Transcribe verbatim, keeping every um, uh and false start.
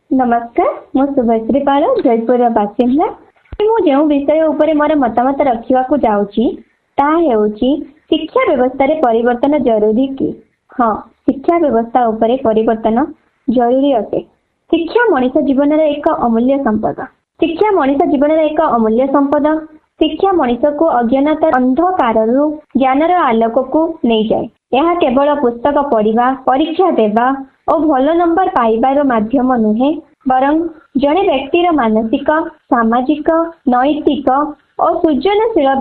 नमस्कार मु शुभश्री पाल जयपुर बासिंदा मु जो विषय उपरे मोर मतामत रखा जाऊँगी ताहा हेउची शिक्षा व्यवस्था रे परिवर्तन जरूरी कि हाँ शिक्षा व्यवस्था उपरे परिवर्तन जरूरी अटे। शिक्षा मनिष जीवन रे एक अमूल्य संपद। शिक्षा मनिष जीवन रे एक अमूल्य संपद। शिक्षा मनिष को अज्ञानता अंधकार ज्ञानर आलोक को नहीं जाए। यह केवल पुस्तक पढ़िबा परीक्षा देवा और भल नंबर पाइबार माध्यम नुहे बरं जड़े व्यक्तिर मानसिक सामाजिक नैतिक और सृजनशील